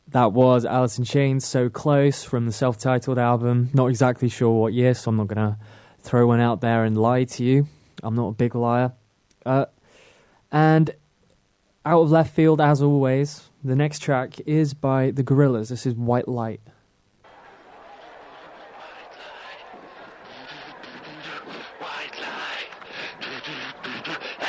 That was Alice in Chains, So Close, from the self-titled album. Not exactly sure what year, so I'm not going to throw one out there and lie to you. I'm not a big liar. And out of left field, as always, the next track is by The Gorillaz. This is White Light.